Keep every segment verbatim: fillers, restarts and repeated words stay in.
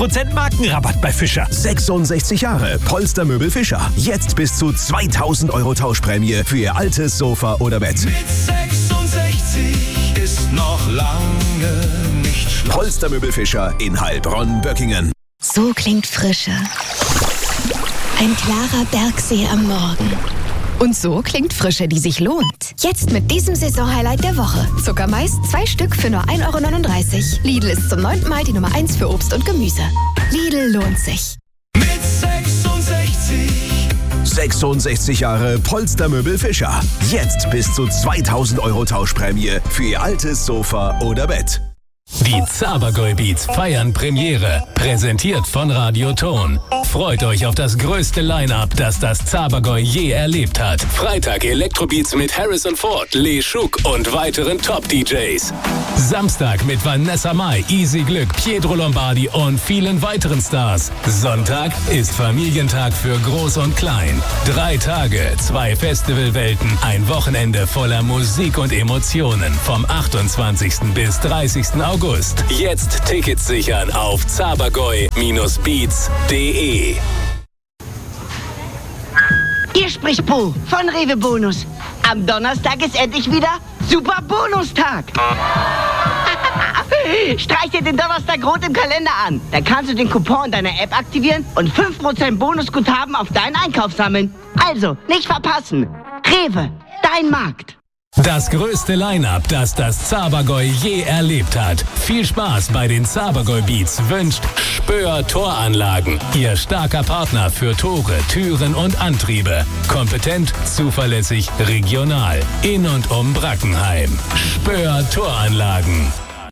Prozent Markenrabatt bei Fischer. sechsundsechzig Jahre Polstermöbel Fischer. Jetzt bis zu zweitausend Euro Tauschprämie für Ihr altes Sofa oder Bett. Mit sechsundsechzig ist noch lange nicht Schluss. Polstermöbel Fischer in Heilbronn-Böckingen. So klingt Frische. Ein klarer Bergsee am Morgen. Und so klingt Frische, die sich lohnt. Jetzt mit diesem Saisonhighlight der Woche. Zuckermais, zwei Stück für nur ein Euro neununddreißig. Lidl ist zum neunten Mal die Nummer eins für Obst und Gemüse. Lidl lohnt sich. Mit sechsundsechzig. sechsundsechzig Jahre Polstermöbel Fischer. Jetzt bis zu zweitausend Euro Tauschprämie für Ihr altes Sofa oder Bett. Die Zabergäu Beats feiern Premiere. Präsentiert von Radio Ton. Freut euch auf das größte Line-Up, das das Zabergäu je erlebt hat. Freitag Elektrobeats mit Harrison Ford, Lee Schuck und weiteren Top-D Js. Samstag mit Vanessa Mai, Easy Glück, Pietro Lombardi und vielen weiteren Stars. Sonntag ist Familientag für Groß und Klein. Drei Tage, zwei Festivalwelten, ein Wochenende voller Musik und Emotionen. Vom achtundzwanzigsten bis dreißigsten August. Jetzt Tickets sichern auf zabergäu Bindestrich beats Punkt de. Hier spricht Bo von Rewe Bonus. Am Donnerstag ist endlich wieder Super Bonustag. Streich dir den Donnerstag rot im Kalender an. Da kannst du den Coupon in deiner App aktivieren und fünf Prozent Bonusguthaben auf deinen Einkauf sammeln. Also, nicht verpassen. Rewe, dein Markt. Das größte Line-Up, das das Zabergäu je erlebt hat. Viel Spaß bei den Zabergäu Beats wünscht Spöer Toranlagen. Ihr starker Partner für Tore, Türen und Antriebe. Kompetent, zuverlässig, regional. In und um Brackenheim. Spöer Toranlagen.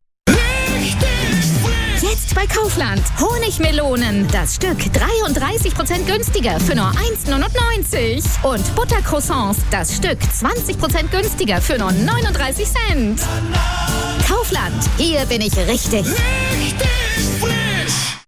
Jetzt bei Kaufland. Honigmelonen. Das Stück dreiunddreißig Prozent günstiger für nur eins neunundneunzig. Und Buttercroissants. Das Stück zwanzig Prozent günstiger für nur neununddreißig Cent. Kaufland. Hier bin ich richtig. Richtig frisch.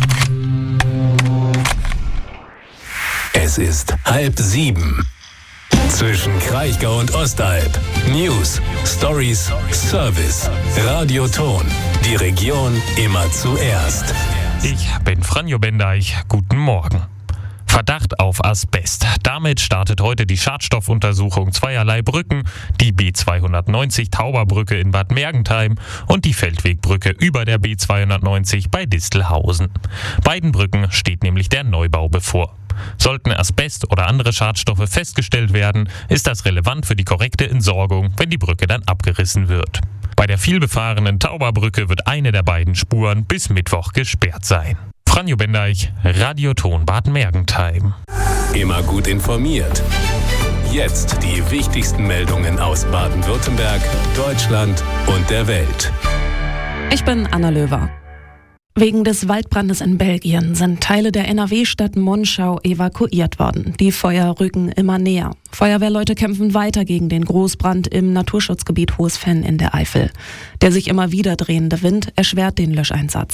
Es ist halb sieben. Zwischen Kraichgau und Ostalb. News, Stories, Service. Radio Ton. Die Region immer zuerst. Ich bin Franjo Bendeich. Guten Morgen. Verdacht auf Asbest. Damit startet heute die Schadstoffuntersuchung zweierlei Brücken, die B zweihundertneunzig Tauberbrücke in Bad Mergentheim und die Feldwegbrücke über der B zweihundertneunzig bei Distelhausen. Beiden Brücken steht nämlich der Neubau bevor. Sollten Asbest oder andere Schadstoffe festgestellt werden, ist das relevant für die korrekte Entsorgung, wenn die Brücke dann abgerissen wird. Bei der vielbefahrenen Tauberbrücke wird eine der beiden Spuren bis Mittwoch gesperrt sein. Franjo Bendeich, Radio Ton Bad Mergentheim. Immer gut informiert. Jetzt die wichtigsten Meldungen aus Baden-Württemberg, Deutschland und der Welt. Ich bin Anna Löwer. Wegen des Waldbrandes in Belgien sind Teile der N R W-Stadt Monschau evakuiert worden. Die Feuer rücken immer näher. Feuerwehrleute kämpfen weiter gegen den Großbrand im Naturschutzgebiet Hohes-Venn in der Eifel. Der sich immer wieder drehende Wind erschwert den Löscheinsatz.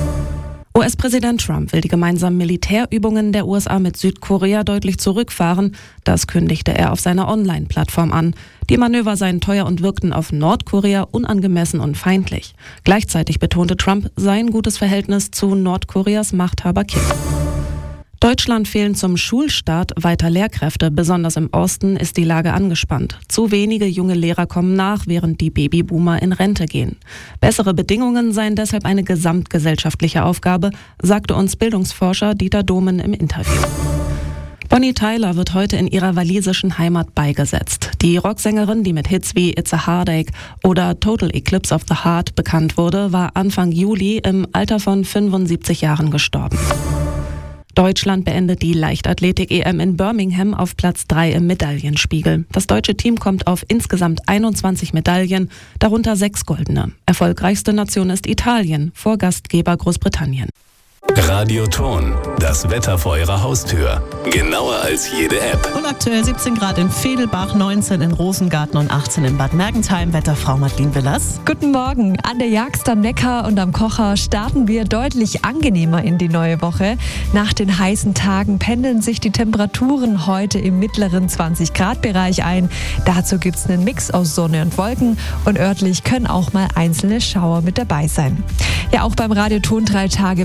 U S-Präsident Trump will die gemeinsamen Militärübungen der U S A mit Südkorea deutlich zurückfahren. Das kündigte er auf seiner Online-Plattform an. Die Manöver seien teuer und wirkten auf Nordkorea unangemessen und feindlich. Gleichzeitig betonte Trump sein gutes Verhältnis zu Nordkoreas Machthaber Kim. Deutschland fehlen zum Schulstart weiter Lehrkräfte. Besonders im Osten ist die Lage angespannt. Zu wenige junge Lehrer kommen nach, während die Babyboomer in Rente gehen. Bessere Bedingungen seien deshalb eine gesamtgesellschaftliche Aufgabe, sagte uns Bildungsforscher Dieter Domen im Interview. Bonnie Tyler wird heute in ihrer walisischen Heimat beigesetzt. Die Rocksängerin, die mit Hits wie It's a Heartache oder Total Eclipse of the Heart bekannt wurde, war Anfang Juli im Alter von fünfundsiebzig Jahren gestorben. Deutschland beendet die Leichtathletik-E M in Birmingham auf Platz drei im Medaillenspiegel. Das deutsche Team kommt auf insgesamt einundzwanzig Medaillen, darunter sechs goldene. Erfolgreichste Nation ist Italien, vor Gastgeber Großbritannien. Radio Ton, das Wetter vor Ihrer Haustür. Genauer als jede App. Und aktuell siebzehn Grad in Vedelbach, neunzehn in Rosengarten und achtzehn in Bad Mergentheim. Wetterfrau Madeleine Willers. Guten Morgen. An der Jagst am Neckar und am Kocher starten wir deutlich angenehmer in die neue Woche. Nach den heißen Tagen pendeln sich die Temperaturen heute im mittleren zwanzig Grad Bereich ein. Dazu gibt es einen Mix aus Sonne und Wolken und örtlich können auch mal einzelne Schauer mit dabei sein. Ja, auch beim Radio Ton drei Tage Wettertrend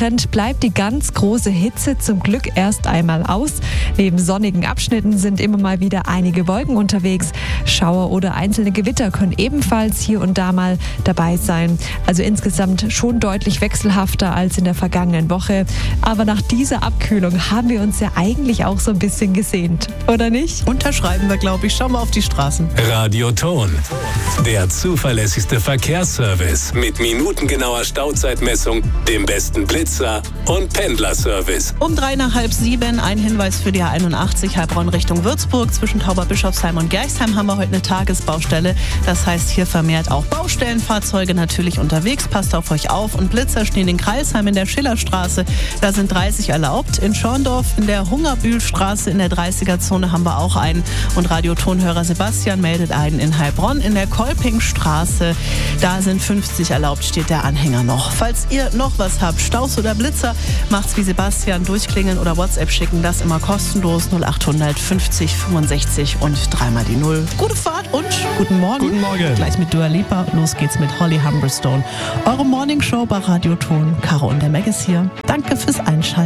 Trend bleibt die ganz große Hitze zum Glück erst einmal aus. Neben sonnigen Abschnitten sind immer mal wieder einige Wolken unterwegs. Schauer oder einzelne Gewitter können ebenfalls hier und da mal dabei sein. Also insgesamt schon deutlich wechselhafter als in der vergangenen Woche. Aber nach dieser Abkühlung haben wir uns ja eigentlich auch so ein bisschen gesehnt, oder nicht? Unterschreiben wir, glaube ich. Schauen wir auf die Straßen. Radio Ton, der zuverlässigste Verkehrsservice mit minutengenauer Stauzeitmessung, dem besten Blitzer und Pendlerservice. Um drei nach halb sieben ein Hinweis für die A einundachtzig Heilbronn Richtung Würzburg. Zwischen Tauberbischofsheim und Gerchsheim haben wir heute eine Tagesbaustelle. Das heißt, hier vermehrt auch Baustellenfahrzeuge natürlich unterwegs. Passt auf euch auf. Und Blitzer stehen in Kreilsheim in der Schillerstraße. Da sind dreißig erlaubt. In Schorndorf in der Hungerbühlstraße in der dreißiger-Zone haben wir auch einen. Und Radiotonhörer Sebastian meldet einen in Heilbronn in der Kolpingstraße. Da sind fünfzig erlaubt, steht der Anhänger noch. Falls ihr noch was habt, Staus oder Blitzer, macht's wie Sebastian, durchklingeln oder WhatsApp schicken. Das immer kostenlos. null achthundert fünfzig fünfundsechzig und dreimal die Null. Gute Fahrt und guten Morgen. Guten Morgen. Gleich mit Dua Lipa. Los geht's mit Holly Humberstone. Eure Morningshow bei Radio Ton. Caro und der Mag ist hier. Danke fürs Einschalten.